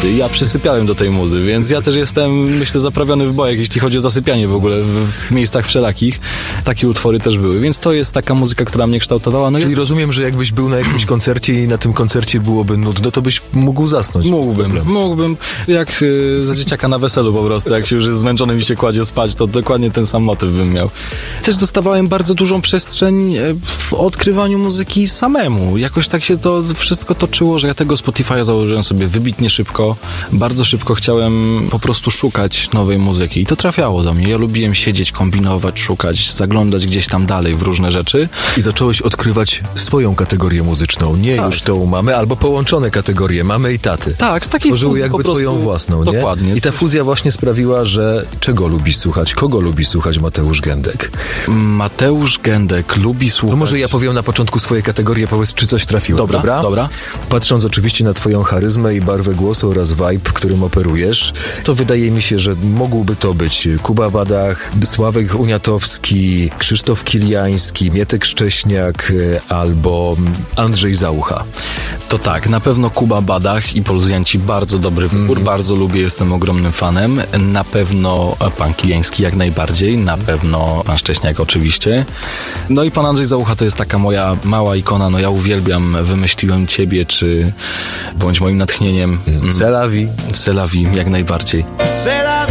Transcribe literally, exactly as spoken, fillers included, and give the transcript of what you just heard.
Ja przysypiałem do tej muzy, więc ja też jestem, myślę, zaprawiony w bojach, jeśli chodzi o zasypianie w ogóle w, w miejscach wszelakich. Takie utwory też były, więc to jest taka muzyka, która mnie kształtowała. No Czyli i... rozumiem, że jakbyś był na jakimś koncercie i na tym koncercie byłoby nudno, to byś mógł zasnąć. Mógłbym, mógłbym. Jak y, za dzieciaka na weselu po prostu, jak się już jest zmęczony i się kładzie spać, to dokładnie ten sam motyw bym miał. Też dostawałem bardzo dużą przestrzeń w odkrywaniu muzyki samemu. Jakoś tak się to wszystko toczyło, że ja tego Spotify'a założyłem sobie wybitnie szybko. Bardzo szybko chciałem po prostu szukać nowej muzyki i to trafiało do mnie. Ja lubiłem siedzieć, kombinować, szukać, zaglądać gdzieś tam dalej w różne rzeczy. I zacząłeś odkrywać swoją kategorię muzyczną. Nie tak. już tą mamy, albo połączone kategorie mamy i taty. Tak, z takiej Stworzyły fuzji jakby po prostu... twoją własną, nie? Dokładnie. I ta fuzja właśnie sprawiła, że czego lubi słuchać, kogo lubi słuchać Mateusz Gędek? Mateusz Gędek lubi słuchać... To może ja powiem na początku swoje kategorie, powiedz, czy coś trafiło, dobra? Dobra, dobra. Patrząc oczywiście na twoją charyzmę i barwę głosu oraz vibe, którym operujesz, to wydaje mi się, że mógłby to być Kuba Badach, Sławek Uniatowski, Krzysztof Kiliański, Mietek Szcześniak albo Andrzej Zaucha. To tak, na pewno Kuba Badach i Poluzjanci, bardzo dobry wybór, mm. bardzo lubię, jestem ogromnym fanem. Na pewno pan Kiliański jak najbardziej, na pewno pan Szcześniak oczywiście. No i pan Andrzej Zaucha to jest taka moja mała ikona, no ja uwielbiam Wymyśliłem Ciebie, czy bądź moim natchnieniem. C'est la vie. C'est la vie, jak najbardziej.